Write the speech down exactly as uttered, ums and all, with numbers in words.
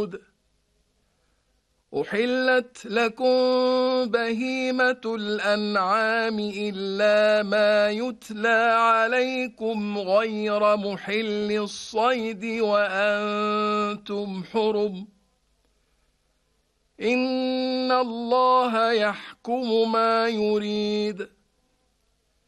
الحدود أحلت لكم بهيمة الأنعام إلا ما يتلى عليكم غير محل الصيد وأنتم حرم إن الله يحكم ما يريد